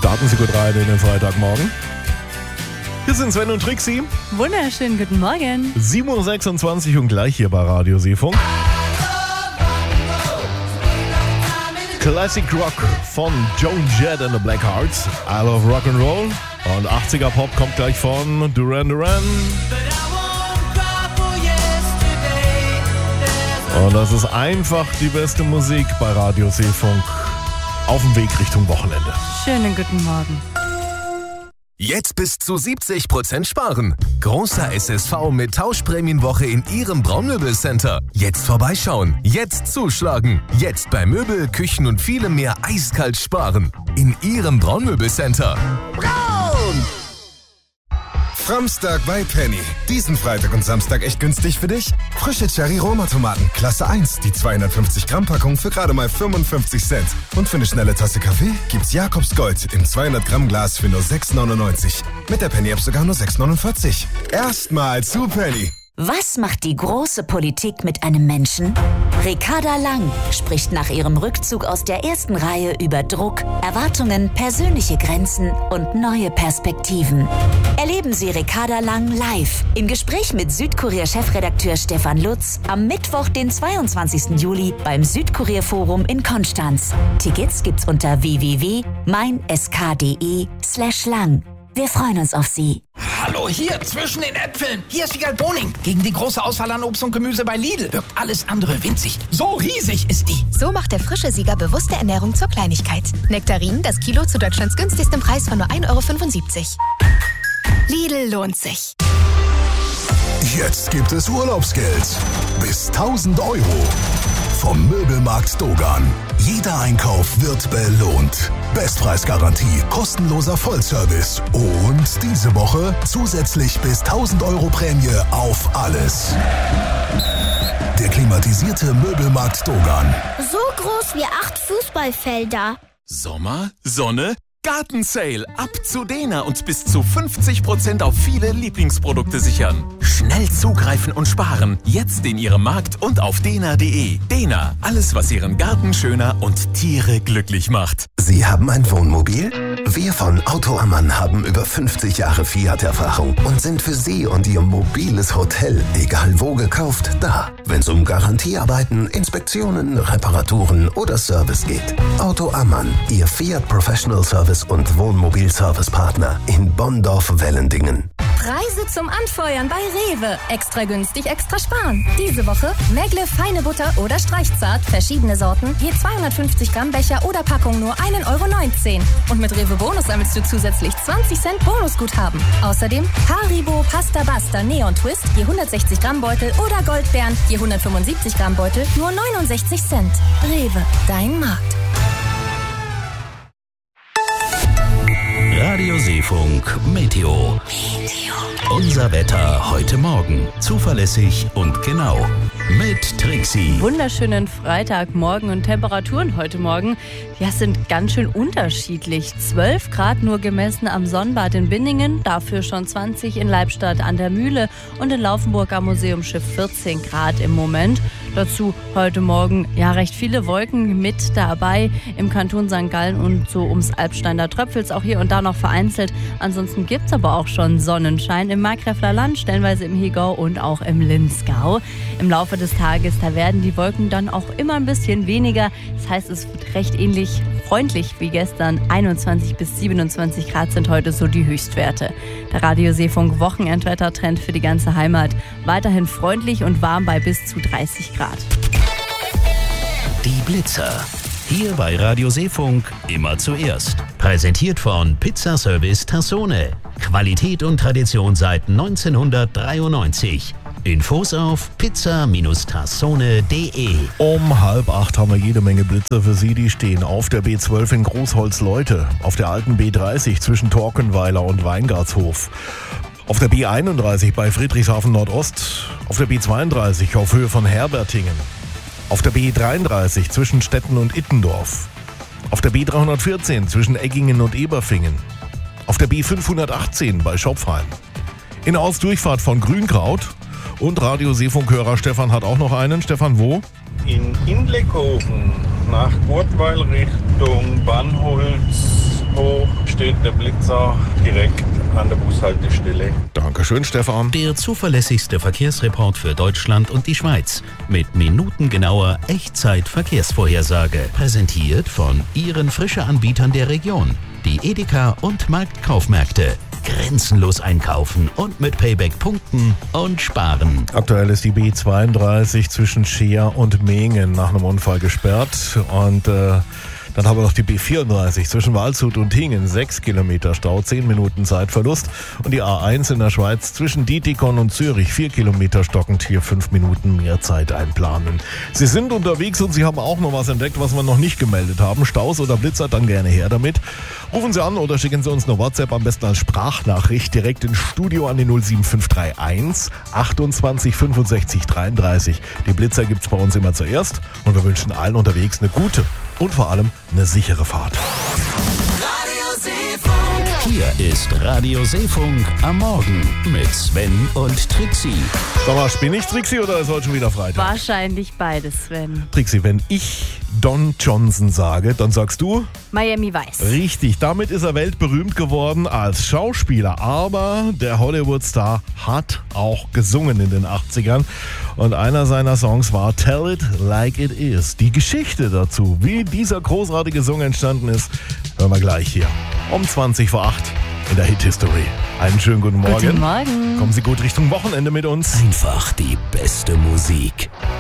Starten Sie gut rein in den Freitagmorgen. Hier sind Sven und Trixie. Wunderschönen guten Morgen. 7.26 Uhr und gleich hier bei Radio Seefunk. Classic Rock von Joan Jett and the Blackhearts. I Love Rock'n'Roll. Und 80er Pop kommt gleich von Duran Duran. Und das ist einfach die beste Musik bei Radio Seefunk auf dem Weg Richtung Wochenende. Schönen guten Morgen. Jetzt bis zu 70% sparen. Großer SSV mit Tauschprämienwoche in Ihrem Braunmöbelcenter. Jetzt vorbeischauen, jetzt zuschlagen. Jetzt bei Möbel, Küchen und vielem mehr eiskalt sparen. In Ihrem Braunmöbelcenter. Braun! Framstag bei Penny. Diesen Freitag und Samstag echt günstig für dich? Frische Cherry-Roma-Tomaten, Klasse 1, die 250 Gramm Packung für gerade mal 55 Cent. Und für eine schnelle Tasse Kaffee gibt's Jakobs Gold im 200 Gramm Glas für nur 6,99. Mit der Penny-App sogar nur 6,49. Erstmal zu Penny. Was macht die große Politik mit einem Menschen? Ricarda Lang spricht nach ihrem Rückzug aus der ersten Reihe über Druck, Erwartungen, persönliche Grenzen und neue Perspektiven. Erleben Sie Ricarda Lang live im Gespräch mit Südkurier-Chefredakteur Stefan Lutz am Mittwoch, den 22. Juli beim Südkurier-Forum in Konstanz. Tickets gibt's unter www.meinsk.de/lang. Wir freuen uns auf Sie. Hallo, hier, zwischen den Äpfeln. Hier ist Wiegald Boning. Gegen die große Auswahl an Obst und Gemüse bei Lidl wirkt alles andere winzig. So riesig ist die. So macht der frische Sieger bewusste Ernährung zur Kleinigkeit. Nektarinen, das Kilo zu Deutschlands günstigstem Preis von nur 1,75 €. Lidl lohnt sich. Jetzt gibt es Urlaubsgeld. Bis 1.000 € vom Möbelmarkt Dogan. Jeder Einkauf wird belohnt. Bestpreisgarantie, kostenloser Vollservice und diese Woche zusätzlich bis 1.000 € Prämie auf alles. Der klimatisierte Möbelmarkt Dogan. So groß wie 8 Fußballfelder. Sommer, Sonne, Gartensale. Ab zu Dena und bis zu 50% auf viele Lieblingsprodukte sichern. Schnell zugreifen und sparen. Jetzt in Ihrem Markt und auf dena.de. Dena, alles was Ihren Garten schöner und Tiere glücklich macht. Sie haben ein Wohnmobil? Wir von Auto Ammann haben über 50 Jahre Fiat-Erfahrung und sind für Sie und Ihr mobiles Hotel, egal wo gekauft, da. Wenn es um Garantiearbeiten, Inspektionen, Reparaturen oder Service geht. Auto Ammann, Ihr Fiat Professional Service und Wohnmobil-Service-Partner in Bonndorf-Wellendingen. Preise zum Anfeuern bei Rewe. Extra günstig, extra sparen. Diese Woche Megle, feine Butter oder Streichzart. Verschiedene Sorten. Je 250 Gramm Becher oder Packung nur 1,19 €. Und mit Rewe Bonus sammelst du zusätzlich 20 Cent Bonusguthaben. Außerdem Haribo, Pasta Basta, Neon Twist. Je 160 Gramm Beutel oder Goldbeeren. Je 175 Gramm Beutel nur 69 Cent. Rewe, dein Markt. Radio Seefunk Meteo. Unser Wetter heute Morgen. Zuverlässig und genau. Mit Trixie. Wunderschönen Freitagmorgen und Temperaturen heute Morgen, ja, sind ganz schön unterschiedlich. 12 Grad nur gemessen am Sonnenbad in Binningen, dafür schon 20 in Leibstadt an der Mühle und in Laufenburg am Museumsschiff 14 Grad im Moment. Dazu heute Morgen ja recht viele Wolken mit dabei im Kanton St. Gallen und so ums Albstein. Da tröpfelt's auch hier und da noch vereinzelt. Ansonsten gibt's aber auch schon Sonnenschein im Markgräfler Land, stellenweise im Hegau und auch im Linzgau. Im Laufe des Tages, da werden die Wolken dann auch immer ein bisschen weniger. Das heißt, es wird recht ähnlich freundlich wie gestern. 21 bis 27 Grad sind heute so die Höchstwerte. Der Radio Seefunk Wochenendwettertrend für die ganze Heimat. Weiterhin freundlich und warm bei bis zu 30 Grad. Die Blitzer. Hier bei Radio Seefunk immer zuerst. Präsentiert von Pizza Service Tassone. Qualität und Tradition seit 1993. Infos auf pizza-tassone.de. Um 7:30 haben wir jede Menge Blitzer für Sie. Die stehen auf der B12 in Großholzleute, auf der alten B30 zwischen Torkenweiler und Weingartshof, auf der B31 bei Friedrichshafen Nordost, auf der B32 auf Höhe von Herbertingen, auf der B33 zwischen Stetten und Ittendorf, auf der B314 zwischen Eggingen und Eberfingen, auf der B518 bei Schopfheim, in der Ausdurchfahrt von Grünkraut. Und Radio Seefunkhörer Stefan hat auch noch einen. Stefan, wo? In Inleckhofen nach Gurtweil Richtung Bannholz hoch steht der Blitzer direkt an der Bushaltestelle. Dankeschön, Stefan. Der zuverlässigste Verkehrsreport für Deutschland und die Schweiz. Mit minutengenauer Echtzeit-Verkehrsvorhersage. Präsentiert von Ihren Frische-Anbietern der Region. Die Edeka und Marktkaufmärkte. Grenzenlos einkaufen und mit Payback punkten und sparen. Aktuell ist die B32 zwischen Scheer und Mehen nach einem Unfall gesperrt. Und dann haben wir noch die B34 zwischen Waldshut und Hingen. 6 Kilometer Stau, 10 Minuten Zeitverlust. Und die A1 in der Schweiz zwischen Dietikon und Zürich. 4 Kilometer stockend, hier 5 Minuten mehr Zeit einplanen. Sie sind unterwegs und Sie haben auch noch was entdeckt, was wir noch nicht gemeldet haben. Staus oder Blitzer, dann gerne her damit. Rufen Sie an oder schicken Sie uns eine WhatsApp, am besten als Sprachnachricht, direkt ins Studio an die 07531 28 65 33. Die Blitzer gibt's bei uns immer zuerst und wir wünschen allen unterwegs eine gute und vor allem eine sichere Fahrt. Hier ist Radio Seefunk am Morgen mit Sven und Trixie. Sag mal, spinne ich, Trixie, oder ist heute schon wieder Freitag? Wahrscheinlich beides, Sven. Trixie, wenn ich Don Johnson sage, dann sagst du? Miami Vice. Richtig, damit ist er weltberühmt geworden als Schauspieler. Aber der Hollywood-Star hat auch gesungen in den 80ern. Und einer seiner Songs war Tell It Like It Is. Die Geschichte dazu, wie dieser großartige Song entstanden ist, hören wir gleich hier. Um 20 vor 8 in der Hit History. Einen schönen guten Morgen. Guten Morgen. Kommen Sie gut Richtung Wochenende mit uns. Einfach die beste Musik.